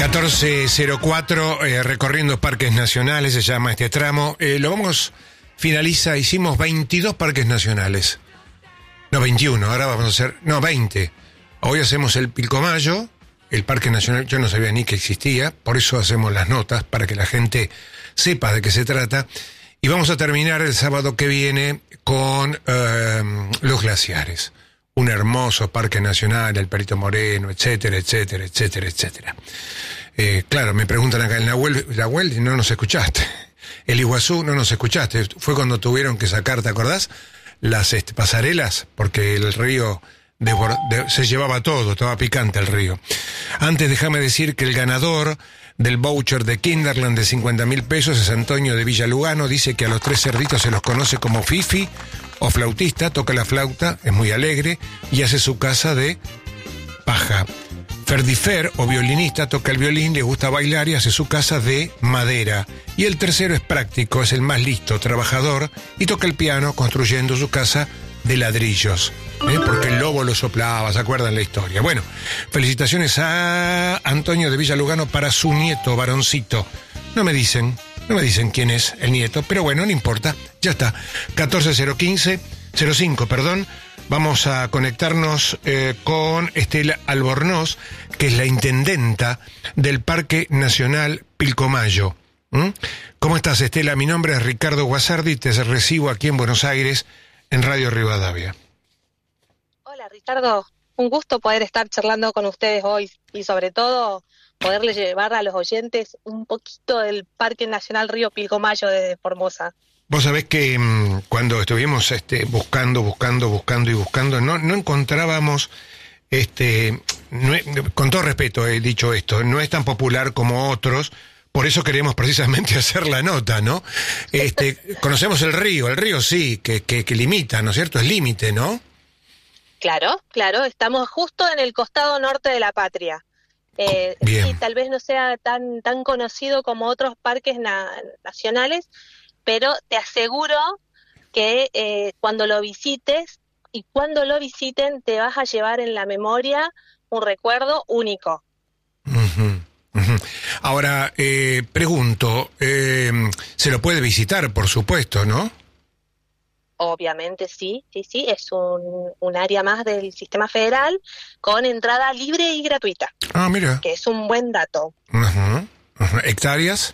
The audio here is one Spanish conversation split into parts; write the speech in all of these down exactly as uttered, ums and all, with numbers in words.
catorce cero cuatro, eh, recorriendo parques nacionales, se llama este tramo. Eh, lo vamos, finaliza, hicimos veintidós parques nacionales. No, veintiuno, ahora vamos a hacer, no, veinte. Hoy hacemos el Pilcomayo, el Parque Nacional, yo no sabía ni que existía, por eso hacemos las notas, para que la gente sepa de qué se trata. Y vamos a terminar el sábado que viene con eh, los glaciares. Un hermoso parque nacional, el Perito Moreno, etcétera, etcétera, etcétera, etcétera. Eh, claro, me preguntan acá, el Nahuel, Nahuel, no nos escuchaste. El Iguazú, no nos escuchaste. Fue cuando tuvieron que sacar, ¿te acordás? Las este, pasarelas, porque el río devor, de, se llevaba todo, estaba picante el río. Antes, déjame decir que el ganador del voucher de Kinderland de cincuenta mil pesos es Antonio de Villa Lugano. Dice que a los tres cerditos se los conoce como Fifi o flautista, toca la flauta, es muy alegre y hace su casa de paja. Ferdifer, o violinista, toca el violín, le gusta bailar y hace su casa de madera. Y el tercero es práctico, es el más listo, trabajador, y toca el piano construyendo su casa de ladrillos. ¿Eh? Porque el lobo lo soplaba, ¿se acuerdan la historia? Bueno, felicitaciones a Antonio de Villa Lugano para su nieto varoncito. No me dicen, no me dicen quién es el nieto, pero bueno, no importa, ya está. catorce cero quince, cero cinco, perdón. Vamos a conectarnos eh, con Estela Albornoz, que es la intendenta del Parque Nacional Pilcomayo. ¿Mm? ¿Cómo estás, Estela? Mi nombre es Ricardo Guasardi, te recibo aquí en Buenos Aires, en Radio Rivadavia. Hola, Ricardo. Un gusto poder estar charlando con ustedes hoy y sobre todo poderles llevar a los oyentes un poquito del Parque Nacional Río Pilcomayo desde Formosa. Vos sabés que mmm, cuando estuvimos este, buscando, buscando, buscando y buscando, no, no encontrábamos, este, no, con todo respeto he dicho esto, no es tan popular como otros, por eso queremos precisamente hacer la nota, ¿no? Este, conocemos el río, el río sí, que, que, que limita, ¿no es cierto? Es límite, ¿no? Claro, claro, estamos justo en el costado norte de la patria. Eh, sí, tal vez no sea tan, tan conocido como otros parques na- nacionales, pero te aseguro que eh, cuando lo visites y cuando lo visiten te vas a llevar en la memoria un recuerdo único. Uh-huh, uh-huh. Ahora, eh, pregunto, eh, se lo puede visitar, por supuesto, ¿no? Obviamente sí, sí, sí, es un, un área más del sistema federal con entrada libre y gratuita. Ah, mira. Que es un buen dato. Uh-huh, uh-huh. ¿Hectáreas?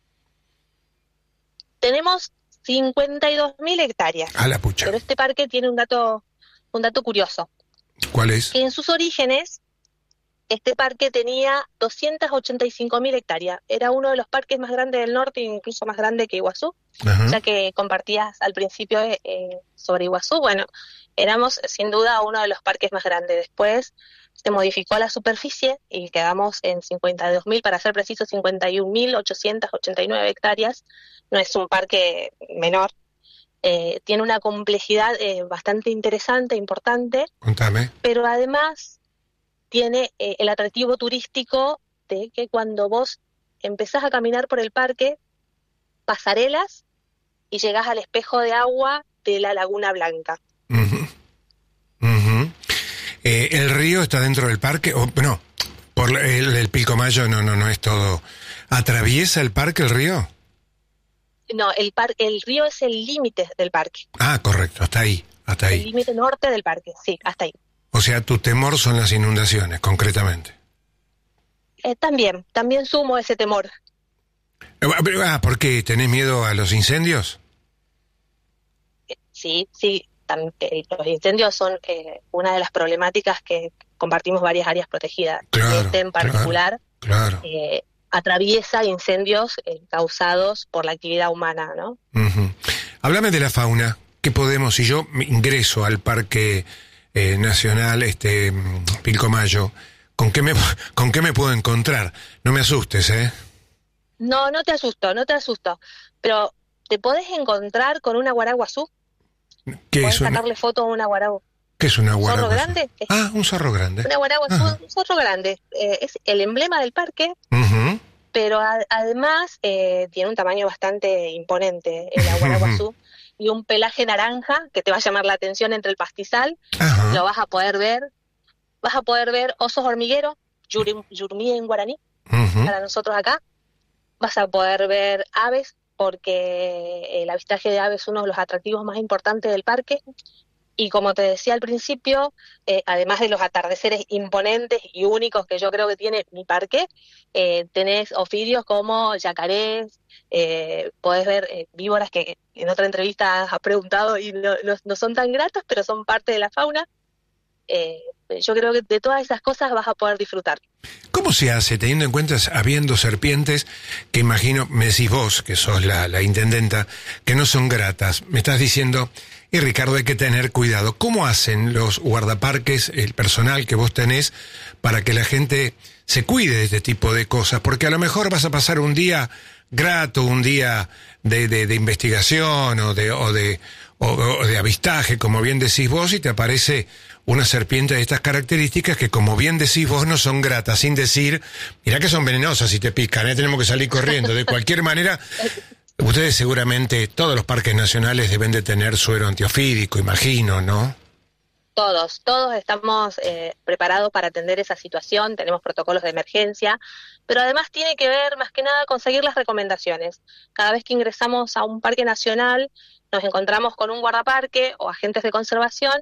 Tenemos cincuenta y dos mil hectáreas. A la pucha. Pero este parque tiene un dato, un dato curioso. ¿Cuál es? Que en sus orígenes, este parque tenía doscientas ochenta y cinco mil hectáreas. Era uno de los parques más grandes del norte, incluso más grande que Iguazú. Uh-huh. Ya que compartías al principio eh, sobre Iguazú. Bueno, éramos sin duda uno de los parques más grandes. Después se modificó la superficie y quedamos en cincuenta y dos mil, para ser preciso, cincuenta y un mil ochocientas ochenta y nueve hectáreas. No es un parque menor. Eh, tiene una complejidad eh, bastante interesante, importante. Contame. Pero además tiene eh, el atractivo turístico de que cuando vos empezás a caminar por el parque, pasarelas y llegás al espejo de agua de la Laguna Blanca. Uh-huh. Uh-huh. Eh, ¿El río está dentro del parque? O, no, por el, el Pilcomayo no, no, no es todo. ¿Atraviesa el parque el río? No, el par, el río es el límite del parque. Ah, correcto, hasta ahí, hasta ahí. El límite norte del parque, sí, hasta ahí. O sea, tu temor son las inundaciones, concretamente. Eh, también, también sumo ese temor. Ah, ¿por qué? ¿Tenés miedo a los incendios? Eh, sí, sí, tam, eh, los incendios son eh, una de las problemáticas que compartimos varias áreas protegidas. Claro, este en particular claro, claro. Eh, atraviesa incendios eh, causados por la actividad humana, ¿no? Uh-huh. Háblame de la fauna. ¿Qué podemos, si yo ingreso al Parque eh, Nacional este Pilcomayo, ¿con qué me con qué me puedo encontrar? No me asustes, ¿eh? No, no te asusto, no te asusto. Pero te podés encontrar con una guaraguazú. ¿Qué podés es una... sacarle foto a una guaraguazú. ¿Qué es una guaraguazú? ¿Zorro grande? Ah, un zorro grande. Una guaraguazú, un zorro grande. Eh, es el emblema del parque, uh-huh. pero a, además eh, tiene un tamaño bastante imponente el guaraguazú uh-huh. y un pelaje naranja que te va a llamar la atención entre el pastizal. Uh-huh. Lo vas a poder ver. Vas a poder ver osos hormigueros, yurumí en guaraní. uh-huh. para nosotros acá. Vas a poder ver aves, porque el avistaje de aves es uno de los atractivos más importantes del parque. Y como te decía al principio, eh, además de los atardeceres imponentes y únicos que yo creo que tiene mi parque, eh, tenés ofidios como yacarés, eh, podés ver eh, víboras que en otra entrevista has preguntado y no, no, no son tan gratas, pero son parte de la fauna. Eh, yo creo que de todas esas cosas vas a poder disfrutar. ¿Cómo se hace, teniendo en cuenta, habiendo serpientes que imagino, me decís vos, que sos la, la intendenta, que no son gratas? Me estás diciendo, y Ricardo, hay que tener cuidado. ¿Cómo hacen los guardaparques, el personal que vos tenés, para que la gente se cuide de este tipo de cosas? Porque a lo mejor vas a pasar un día grato, un día de, de, de investigación o de, o de, o, o de avistaje, como bien decís vos, y te aparece una serpiente de estas características que, como bien decís vos, no son gratas, sin decir, mirá que son venenosas si te pican, ¿eh? Tenemos que salir corriendo. De cualquier manera, ustedes seguramente, todos los parques nacionales deben de tener suero antiofídico, imagino, ¿no? Todos, todos estamos eh, preparados para atender esa situación, tenemos protocolos de emergencia, pero además tiene que ver más que nada con seguir las recomendaciones. Cada vez que ingresamos a un parque nacional, nos encontramos con un guardaparque o agentes de conservación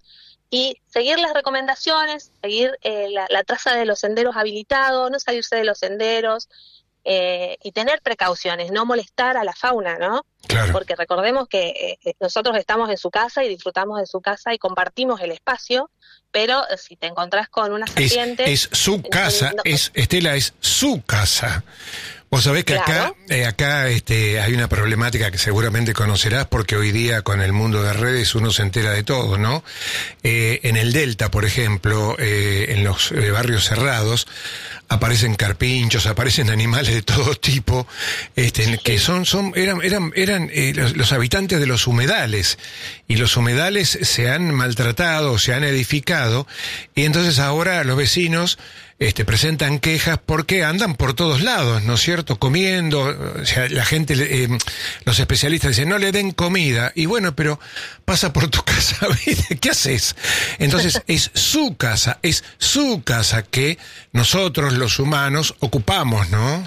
y seguir las recomendaciones, seguir eh, la, la traza de los senderos habilitados, no salirse de los senderos, eh, y tener precauciones, no molestar a la fauna, ¿no? Claro. Porque recordemos que eh, nosotros estamos en su casa y disfrutamos de su casa y compartimos el espacio, pero eh, si te encontrás con una serpiente... Es, es su casa, no, es Estela, es su casa. Vos sabés que claro. acá, eh, acá este, hay una problemática que seguramente conocerás, porque hoy día con el mundo de redes uno se entera de todo, ¿no? Eh, en el Delta, por ejemplo, eh, en los eh, barrios cerrados, aparecen carpinchos, aparecen animales de todo tipo, este, sí. que son, son, eran, eran, eran eh, los, los habitantes de los humedales, y los humedales se han maltratado, se han edificado, y entonces ahora los vecinos Este, presentan quejas porque andan por todos lados, ¿no es cierto? Comiendo, o sea, la gente, eh, los especialistas dicen, no le den comida, y bueno, pero pasa por tu casa, ¿viste? ¿Qué haces? Entonces, es su casa, es su casa que nosotros, los humanos, ocupamos, ¿no?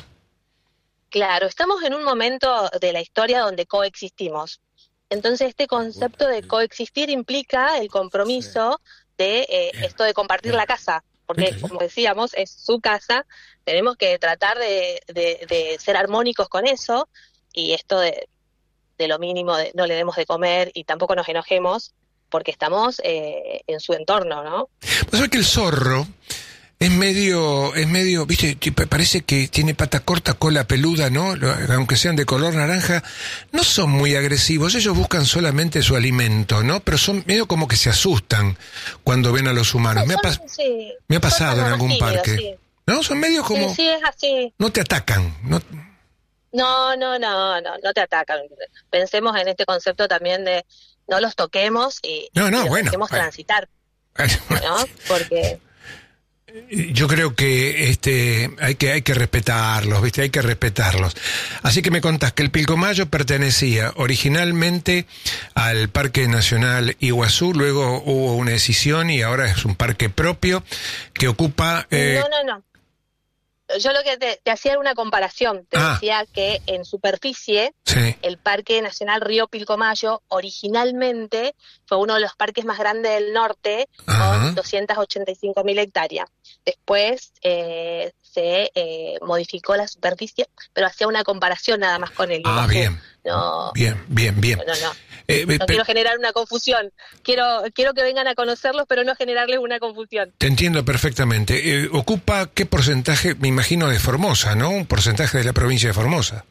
Claro, estamos en un momento de la historia donde coexistimos. Entonces, este concepto de coexistir implica el compromiso de eh, esto de compartir la casa. Porque, como decíamos, es su casa, tenemos que tratar de, de, de ser armónicos con eso, y esto de, de lo mínimo, de no le demos de comer y tampoco nos enojemos, porque estamos eh, en su entorno, ¿no? Pues sabés que el zorro es medio, es medio, viste, parece que tiene pata corta, cola peluda, ¿no? Aunque sean de color naranja, no son muy agresivos, ellos buscan solamente su alimento, ¿no? Pero son medio como que se asustan cuando ven a los humanos. No, me, ha son, pas- sí, me ha pasado en algún tímidos, parque. sí. ¿No? Son medio como... Sí, sí, es así. No te atacan, ¿no? No, no, no, no, no te atacan. Pensemos en este concepto también de no los toquemos y, no, no, y los bueno, dejemos bueno. transitar, ¿no? Porque... Yo creo que este hay que hay que respetarlos, ¿viste? Hay que respetarlos. Así que me contás que el Pilcomayo pertenecía originalmente al Parque Nacional Iguazú, luego hubo una decisión y ahora es un parque propio que ocupa... Eh... No, no, no. Yo lo que te, te hacía era una comparación. Te ah. decía que en superficie, sí. el Parque Nacional Río Pilcomayo originalmente fue uno de los parques más grandes del norte, Ajá. con doscientas ochenta y cinco mil hectáreas. Después eh, se eh, modificó la superficie, pero hacía una comparación nada más con el Iguazú. Ah, bien. No, bien, bien, bien. No, no, no. Eh, no pe- quiero generar una confusión. Quiero quiero que vengan a conocerlos, pero no generarles una confusión. Te entiendo perfectamente. Eh, ¿Ocupa qué porcentaje, me imagino, de Formosa, ¿no? Un porcentaje de la provincia de Formosa.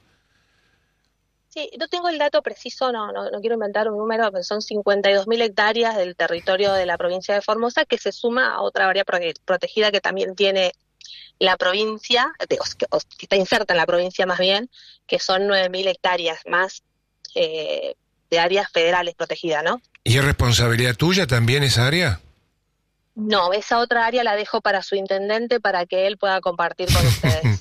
Sí, no tengo el dato preciso, no, no, no quiero inventar un número, pero son cincuenta y dos mil hectáreas del territorio de la provincia de Formosa, que se suma a otra área prote- protegida que también tiene la provincia, de, que, que está inserta en la provincia más bien, que son nueve mil hectáreas más eh, de áreas federales protegidas, ¿no? ¿Y es responsabilidad tuya también esa área? No, esa otra área la dejo para su intendente para que él pueda compartir con ustedes.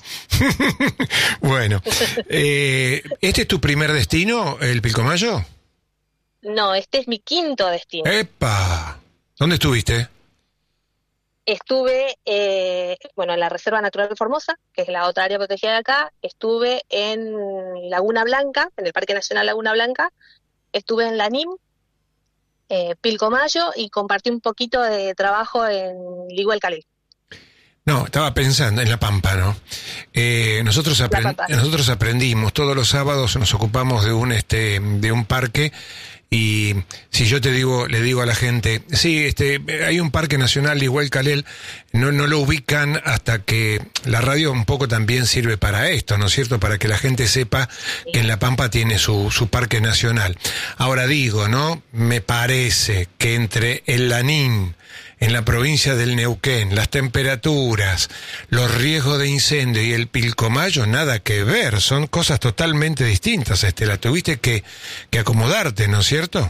Bueno, eh, ¿este es tu primer destino, el Pilcomayo? No, este es mi quinto destino. ¡Epa! ¿Dónde estuviste? Estuve, eh, bueno, en la Reserva Natural de Formosa, que es la otra área protegida de acá. Estuve en Laguna Blanca, en el Parque Nacional Laguna Blanca. Estuve en Lanín, eh, Pilcomayo, y compartí un poquito de trabajo en Ligua el Calel. No, estaba pensando en La Pampa, ¿no? Eh, nosotros, aprend- nosotros aprendimos, todos los sábados nos ocupamos de un este de un parque, y si yo te digo, le digo a la gente, sí, este, hay un parque nacional igual Calel, no, no lo ubican hasta que la radio un poco también sirve para esto, ¿no es cierto? Para que la gente sepa que en La Pampa tiene su, su parque nacional. Ahora digo, ¿no? Me parece que entre el Lanín, en la provincia del Neuquén, las temperaturas, los riesgos de incendio y el Pilcomayo, nada que ver, son cosas totalmente distintas, Estela. Tuviste que, que acomodarte, ¿no es cierto?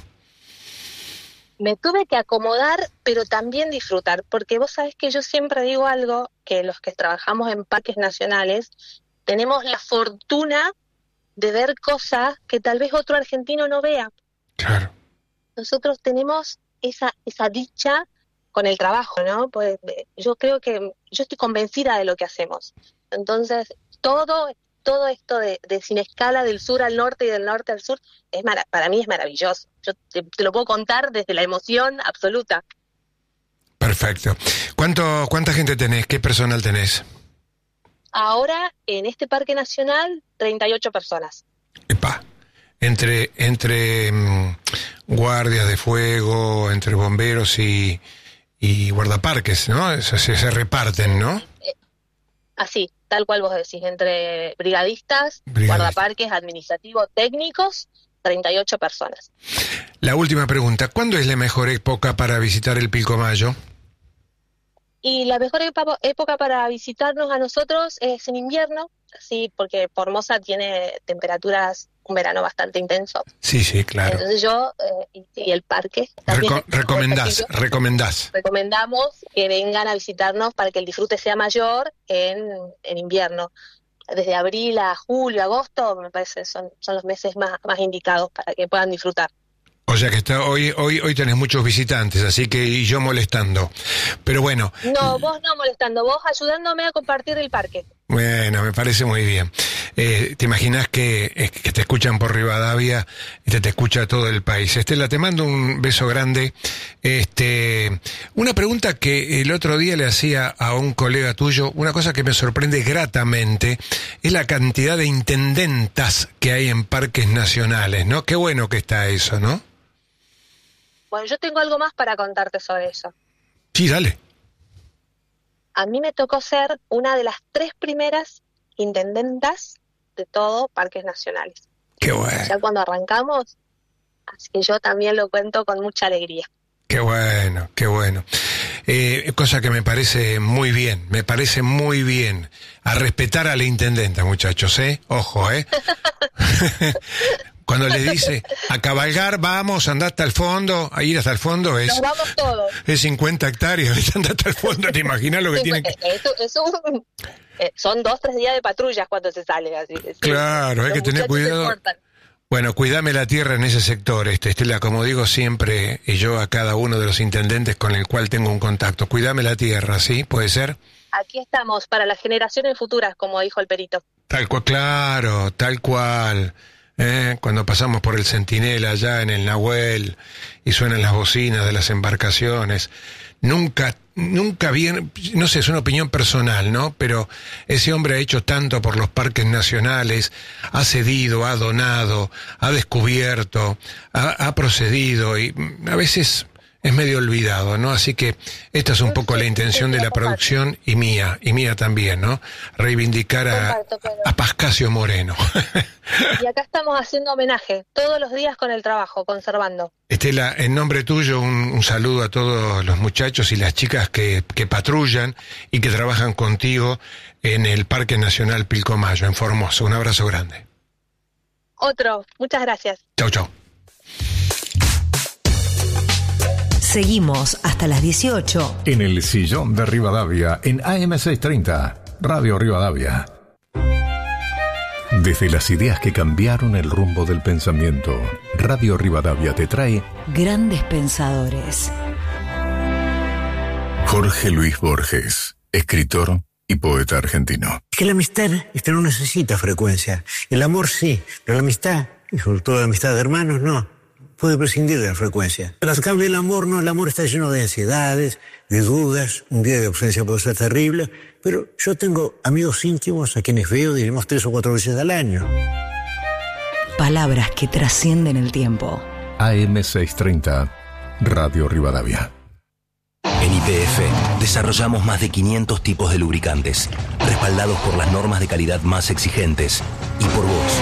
Me tuve que acomodar, pero también disfrutar, porque vos sabés que yo siempre digo algo, que los que trabajamos en parques nacionales tenemos la fortuna de ver cosas que tal vez otro argentino no vea. Claro. Nosotros tenemos esa, esa dicha con el trabajo, ¿no? Pues yo creo que, yo estoy convencida de lo que hacemos. Entonces, todo, todo esto de, de Sin Escala, del sur al norte y del norte al sur, es mara- para mí es maravilloso. Yo te, te lo puedo contar desde la emoción absoluta. Perfecto. ¿Cuánto, cuánta gente tenés? ¿Qué personal tenés? Ahora, en este parque nacional, treinta y ocho personas. Epa. Entre, entre um, guardias de fuego, entre bomberos y... y guardaparques, ¿no? Se, se, se reparten, ¿no? Así, tal cual vos decís, entre brigadistas, Brigadista. guardaparques, administrativos, técnicos, treinta y ocho personas. La última pregunta, ¿cuándo es la mejor época para visitar el Pilcomayo? Y la mejor época, época para visitarnos a nosotros es en invierno, sí, porque Formosa tiene temperaturas, un verano bastante intenso. Sí, sí, claro. Entonces yo, eh, y, y el parque... Reco- recomendás, recomendás. Recomendamos que vengan a visitarnos para que el disfrute sea mayor en, en invierno. Desde abril a julio, agosto, me parece son, son los meses más, más indicados para que puedan disfrutar. O sea que está hoy hoy hoy tenés muchos visitantes, así que y yo molestando. Pero bueno. No, vos no molestando, vos ayudándome a compartir el parque. Bueno, me parece muy bien. Eh, ¿Te imaginas que, eh, que te escuchan por Rivadavia y te, te escucha todo el país? Estela, te mando un beso grande. Este, una pregunta que el otro día le hacía a un colega tuyo, una cosa que me sorprende gratamente, es la cantidad de intendentas que hay en parques nacionales, ¿no? Qué bueno que está eso, ¿no? Bueno, yo tengo algo más para contarte sobre eso. Sí, dale. A mí me tocó ser una de las tres primeras intendentas de todo parques nacionales. Qué bueno. Ya cuando arrancamos, así que yo también lo cuento con mucha alegría. Qué bueno, qué bueno. Eh, cosa que me parece muy bien, me parece muy bien. A respetar a la intendenta, muchachos, ¿eh? Ojo, ¿eh? Cuando le dice, a cabalgar, vamos, andá hasta el fondo, a ir hasta el fondo es... Nos vamos todos. Es cincuenta hectáreas, andá hasta el fondo, ¿te imaginas lo que sí, tiene que...? Eso, eso, eh, son dos, tres días de patrullas cuando se sale. Así, claro, hay que tener cuidado. Bueno, cuidame la tierra en ese sector, este, Estela, como digo siempre, y yo a cada uno de los intendentes con el cual tengo un contacto. Cuidame la tierra, ¿sí? ¿Puede ser? Aquí estamos, para las generaciones futuras, como dijo el perito. Tal cual, claro, tal cual. ¿Eh? Cuando pasamos por el Centinela allá en el Nahuel y suenan las bocinas de las embarcaciones, nunca, nunca bien, no sé, es una opinión personal, ¿no? Pero ese hombre ha hecho tanto por los parques nacionales, ha cedido, ha donado, ha descubierto, ha, ha procedido y a veces es medio olvidado, ¿no? Así que esta es un poco la intención de la producción y mía, y mía también, ¿no? Reivindicar a, a Pascasio Moreno. Y acá estamos haciendo homenaje todos los días con el trabajo, conservando. Estela, en nombre tuyo, un, un saludo a todos los muchachos y las chicas que, que patrullan y que trabajan contigo en el Parque Nacional Pilcomayo, en Formosa. Un abrazo grande. Otro, muchas gracias. Chau, chau. Seguimos hasta las dieciocho. En el sillón de Rivadavia, en A M seiscientos treinta, Radio Rivadavia. Desde las ideas que cambiaron el rumbo del pensamiento, Radio Rivadavia te trae Grandes Pensadores. Jorge Luis Borges, escritor y poeta argentino. Que la amistad este, no necesita frecuencia. El amor sí, pero la amistad, y sobre todo la amistad de hermanos, no. Puede prescindir de la frecuencia. Pero en cambio el amor no, el amor está lleno de ansiedades, de dudas. Un día de ausencia puede ser terrible, pero yo tengo amigos íntimos a quienes veo, diremos, tres o cuatro veces al año. Palabras que trascienden el tiempo. A M seiscientos treinta, Radio Rivadavia. En Y P F desarrollamos más de quinientos tipos de lubricantes, respaldados por las normas de calidad más exigentes y por vos.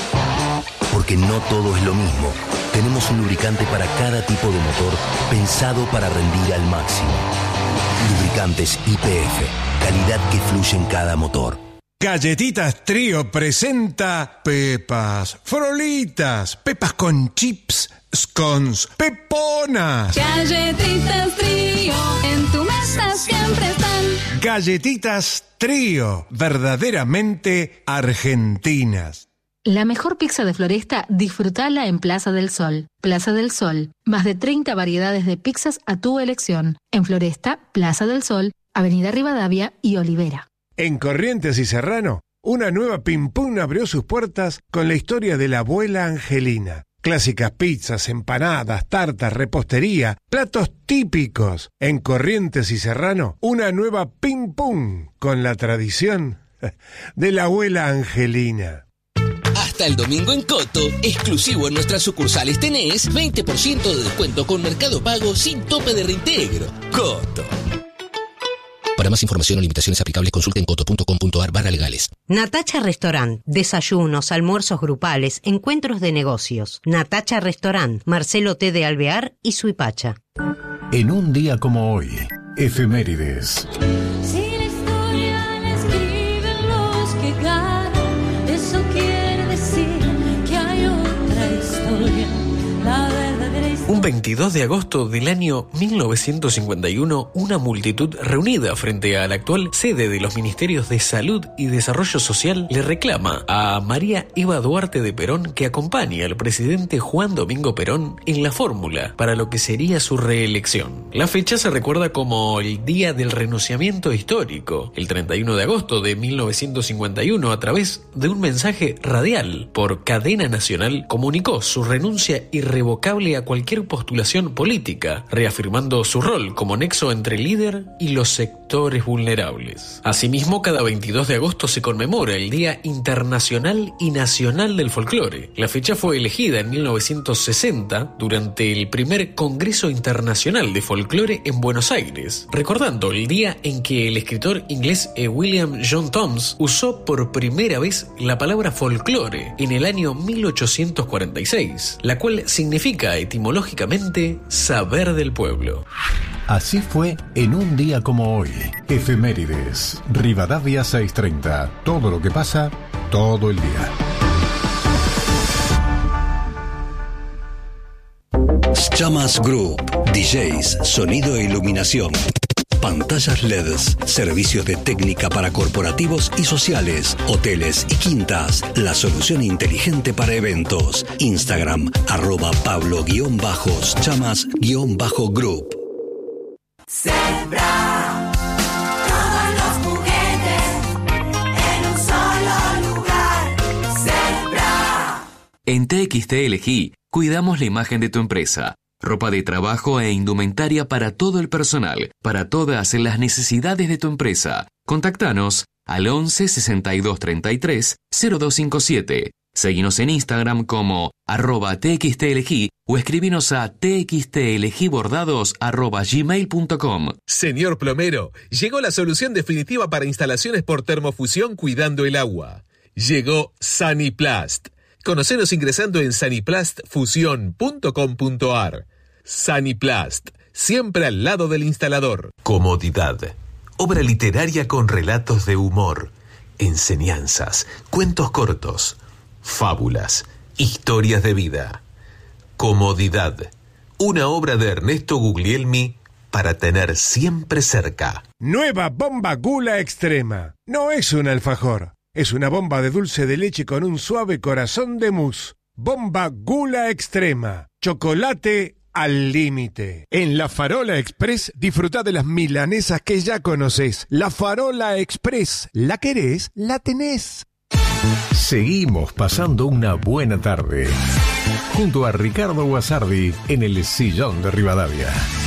Porque no todo es lo mismo. Tenemos un lubricante para cada tipo de motor pensado para rendir al máximo. Lubricantes Y P F, calidad que fluye en cada motor. Galletitas Trío presenta Pepas, Frolitas, Pepas con chips, scones, Peponas. Galletitas Trío, en tu mesa siempre están. Galletitas Trío, verdaderamente argentinas. La mejor pizza de Floresta, disfrutala en Plaza del Sol. Plaza del Sol, más de treinta variedades de pizzas a tu elección. En Floresta, Plaza del Sol, Avenida Rivadavia y Olivera. En Corrientes y Serrano, una nueva Pim Pum abrió sus puertas con la historia de la abuela Angelina. Clásicas pizzas, empanadas, tartas, repostería, platos típicos. En Corrientes y Serrano, una nueva Pim Pum con la tradición de la abuela Angelina. Hasta el domingo en Coto, exclusivo en nuestras sucursales tenés veinte por ciento de descuento con Mercado Pago sin tope de reintegro. Coto. Para más información o limitaciones aplicables, consulten coto punto com punto ar barra legales. Natacha Restaurant. Desayunos, almuerzos grupales, encuentros de negocios. Natacha Restaurant. Marcelo T. de Alvear y Suipacha. En un día como hoy, efemérides. Si la historia la escriben los que ganan, eso quiere decir que hay otra historia. La verdadera historia. Un veintidós de agosto del año mil novecientos cincuenta y uno, una multitud reunida frente a la actual sede de los Ministerios de Salud y Desarrollo Social le reclama a María Eva Duarte de Perón que acompañe al presidente Juan Domingo Perón en la fórmula para lo que sería su reelección. La fecha se recuerda como el Día del Renunciamiento Histórico. El treinta y uno de agosto de mil novecientos cincuenta y uno, a través de un mensaje radial por cadena nacional, comunicó su renuncia irrevocable a cualquier postulación política, reafirmando su rol como nexo entre el líder y los sectores vulnerables. Asimismo, cada veintidós de agosto se conmemora el Día Internacional y Nacional del Folclore. La fecha fue elegida en mil novecientos sesenta durante el primer Congreso Internacional de Folclore en Buenos Aires, recordando el día en que el escritor inglés William John Thoms usó por primera vez la palabra folclore en el año mil ochocientos cuarenta y seis, la cual significa etimológicamente saber del pueblo. Así fue en un día como hoy. Efemérides. Rivadavia seiscientos treinta. Todo lo que pasa, todo el día. Chamas Group. D Js, sonido e iluminación. Pantallas L E Ds, servicios de técnica para corporativos y sociales, hoteles y quintas. La solución inteligente para eventos. Instagram, arroba Pablo guión bajos, chamas guión bajo group. Zebra, todos los juguetes en un solo lugar. Zebra. En T X T L G cuidamos la imagen de tu empresa. Ropa de trabajo e indumentaria para todo el personal, para todas las necesidades de tu empresa. Contactanos al once sesenta y dos treinta y tres cero dos cincuenta y siete. Seguinos en Instagram como arroba txtlg o escribinos a txtlgbordados arroba gmail punto com. Señor plomero, llegó la solución definitiva para instalaciones por termofusión cuidando el agua. Llegó Saniplast. Conocenos ingresando en saniplast fusión punto com punto ar. Saniplast, siempre al lado del instalador. Comodidad. Obra literaria con relatos de humor, enseñanzas, cuentos cortos, fábulas, historias de vida. Comodidad. Una obra de Ernesto Guglielmi para tener siempre cerca. Nueva bomba Gula Extrema. No es un alfajor. Es una bomba de dulce de leche con un suave corazón de mousse. Bomba Gula Extrema. Chocolate al límite. En La Farola Express disfruta de las milanesas que ya conoces. La Farola Express, ¿la querés? La tenés. Seguimos pasando una buena tarde junto a Ricardo Guasardi en el Sillón de Rivadavia.